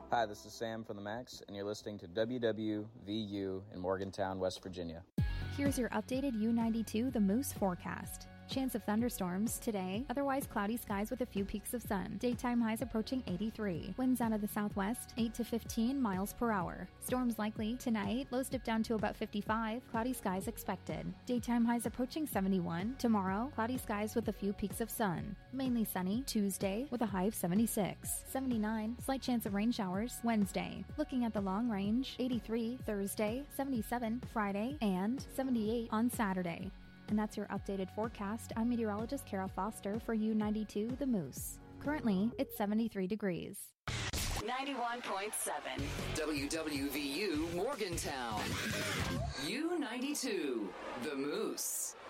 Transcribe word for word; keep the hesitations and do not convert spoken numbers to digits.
Hi, this is Sam from the Max, and you're listening to W W V U in Morgantown, West Virginia. Here's your updated U ninety-two The Moose forecast. Chance of thunderstorms today, otherwise cloudy skies with a few peaks of sun. Daytime highs approaching eighty-three. Winds out of the southwest, eight to fifteen miles per hour. Storms likely tonight, lows dip down to about fifty-five. Cloudy skies expected. Daytime highs approaching seventy-one. Tomorrow, cloudy skies with a few peaks of sun. Mainly sunny Tuesday with a high of seventy-six. seventy-nine, slight chance of rain showers Wednesday. Looking at the long range, eighty-three Thursday, seventy-seven Friday, and seventy-eight on Saturday. And that's your updated forecast. I'm meteorologist Kara Foster for U ninety-two The Moose. Currently, it's seventy-three degrees. ninety-one point seven W W V U Morgantown. U ninety-two The Moose.